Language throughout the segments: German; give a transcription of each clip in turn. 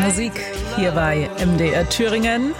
Musik hier bei MDR Thüringen.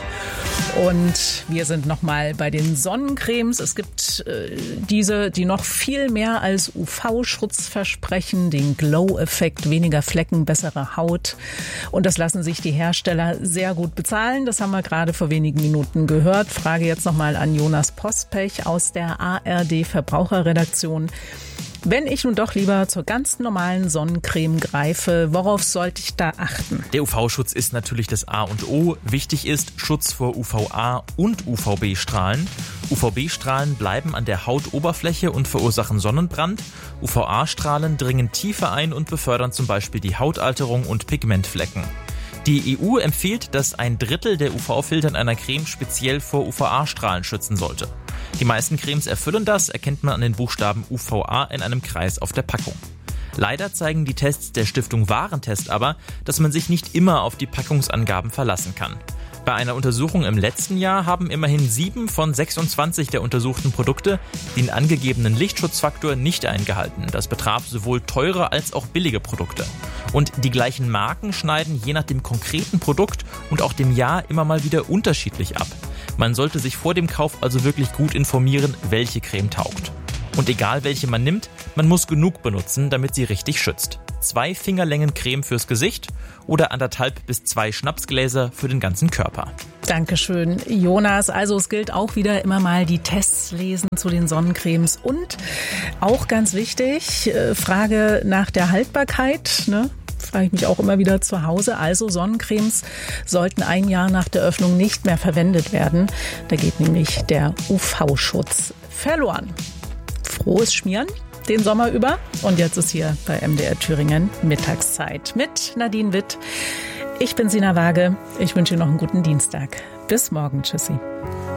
Und wir sind nochmal bei den Sonnencremes. Es gibt diese, die noch viel mehr als UV-Schutz versprechen, den Glow-Effekt, weniger Flecken, bessere Haut. Und das lassen sich die Hersteller sehr gut bezahlen. Das haben wir gerade vor wenigen Minuten gehört. Frage jetzt nochmal an Jonas Pospech aus der ARD Verbraucherredaktion. Wenn ich nun doch lieber zur ganz normalen Sonnencreme greife, worauf sollte ich da achten? Der UV-Schutz ist natürlich das A und O. Wichtig ist Schutz vor UVA und UVB-Strahlen. UVB-Strahlen bleiben an der Hautoberfläche und verursachen Sonnenbrand. UVA-Strahlen dringen tiefer ein und befördern zum Beispiel die Hautalterung und Pigmentflecken. Die EU empfiehlt, dass 1/3 der UV-Filter in einer Creme speziell vor UVA-Strahlen schützen sollte. Die meisten Cremes erfüllen das, erkennt man an den Buchstaben UVA in einem Kreis auf der Packung. Leider zeigen die Tests der Stiftung Warentest aber, dass man sich nicht immer auf die Packungsangaben verlassen kann. Bei einer Untersuchung im letzten Jahr haben immerhin 7 von 26 der untersuchten Produkte den angegebenen Lichtschutzfaktor nicht eingehalten. Das betraf sowohl teure als auch billige Produkte. Und die gleichen Marken schneiden je nach dem konkreten Produkt und auch dem Jahr immer mal wieder unterschiedlich ab. Man sollte sich vor dem Kauf also wirklich gut informieren, welche Creme taugt. Und egal welche man nimmt, man muss genug benutzen, damit sie richtig schützt. 2 Fingerlängen Creme fürs Gesicht oder 1,5 bis 2 Schnapsgläser für den ganzen Körper. Dankeschön, Jonas. Also es gilt auch wieder immer mal die Tests lesen zu den Sonnencremes. Und auch ganz wichtig, Frage nach der Haltbarkeit, ne? Frage ich mich auch immer wieder zu Hause. Also Sonnencremes sollten 1 Jahr nach der Öffnung nicht mehr verwendet werden. Da geht nämlich der UV-Schutz verloren. Frohes Schmieren den Sommer über. Und jetzt ist hier bei MDR Thüringen Mittagszeit mit Nadine Witt. Ich bin Sina Waage. Ich wünsche Ihnen noch einen guten Dienstag. Bis morgen. Tschüssi.